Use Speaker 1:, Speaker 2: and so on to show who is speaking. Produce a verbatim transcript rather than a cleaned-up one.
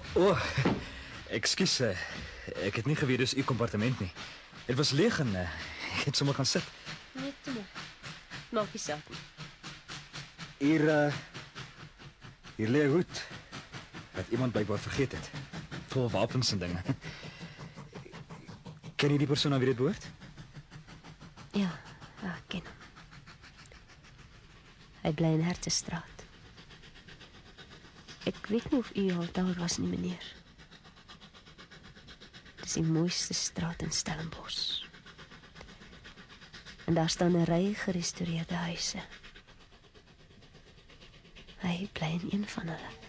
Speaker 1: O, oh, ekskuus, uh, ek het nie geweet dis u kompartement nie. Dit was leeg en uh, ek het sommer gaan sit.
Speaker 2: Nee, toe maar. Maak nie saak nie.
Speaker 1: Hier, uh, hier lê 'n hoed wat iemand blykbaar vergeet het. Vol wapens en dinge. Ken jy die persoon aan wie dit behoort?
Speaker 2: Ja, ja, ek ken hom. Hy bly in Hertestraat. Ek weet nie of u al daar was nie, meneer. Dit is die mooiste straat in Stellenbosch. En daar staan 'n ry gerestoreerde huise. Hy bly in een van hulle.